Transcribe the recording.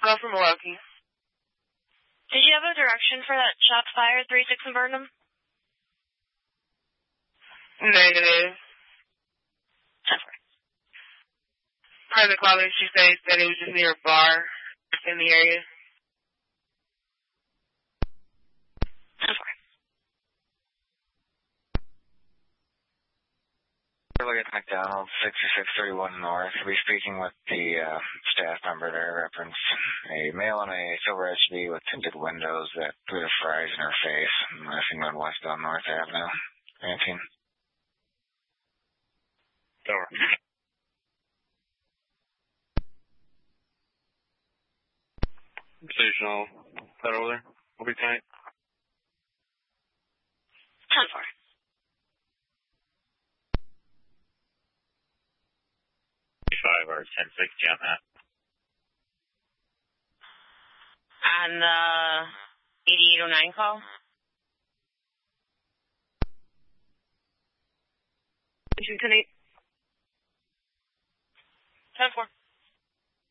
call from Milwaukee. Did you have a direction for that shots fired 3-6 in Burnham? Negative. 10-4. Per the caller, she says that it was just near a bar in the area. 10-4. Look at McDonald's, 6631 North. We'll be speaking with the staff member there, reference a male in a silver SUV with tinted windows that threw the fries in her face. I'm asking about West on North Avenue. 19. Over. Stational, head over there. We'll be tight. 10-4. 5 or 10-6 jam that. On the 8809 call? 10-8. 10-4.